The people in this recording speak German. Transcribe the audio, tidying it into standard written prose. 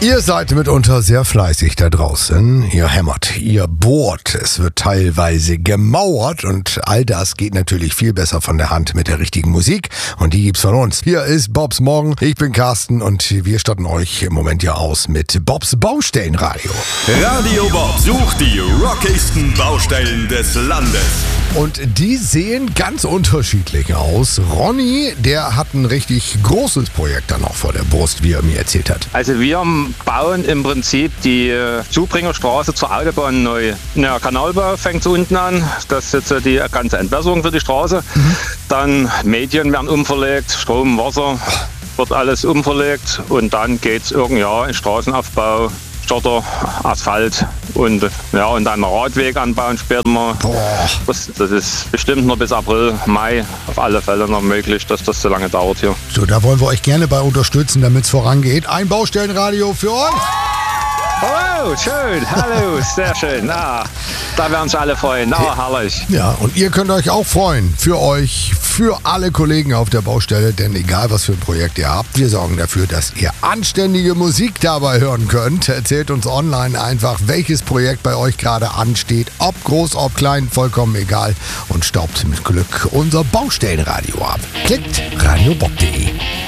Ihr seid mitunter sehr fleißig da draußen. Ihr hämmert, ihr bohrt, es wird teilweise gemauert und all das geht natürlich viel besser von der Hand mit der richtigen Musik und die gibt's von uns. Hier ist Bobs Morgen, ich bin Carsten und wir statten euch im Moment ja aus mit Bobs Baustellenradio. Radio Bob sucht die rockigsten Baustellen des Landes. Und die sehen ganz unterschiedlich aus. Ronny, der hat ein richtig großes Projekt dann auch vor der Brust, wie er mir erzählt hat. Also wir bauen im Prinzip die Zubringerstraße zur Autobahn neu. Der Kanalbau fängt so unten an. Das ist jetzt die ganze Entwässerung für die Straße. Dann Medien werden umverlegt, Strom, Wasser, wird alles umverlegt. Und dann geht es irgendwann in Straßenaufbau, Schotter, Asphalt und dann einen Radweg anbauen später mal. Das ist bestimmt noch bis April, Mai auf alle Fälle noch möglich, dass das so lange dauert hier. So, da wollen wir euch gerne bei unterstützen, damit es vorangeht. Ein Baustellenradio für uns. Oh, schön. Hallo, sehr schön. Da werden sich alle freuen. Herrlich. Ja, und ihr könnt euch auch freuen. Für euch, für alle Kollegen auf der Baustelle. Denn egal, was für ein Projekt ihr habt, wir sorgen dafür, dass ihr anständige Musik dabei hören könnt. Erzählt uns online einfach, welches Projekt bei euch gerade ansteht. Ob groß, ob klein, vollkommen egal. Und staubt mit Glück unser Baustellenradio ab. Klickt radiobob.de.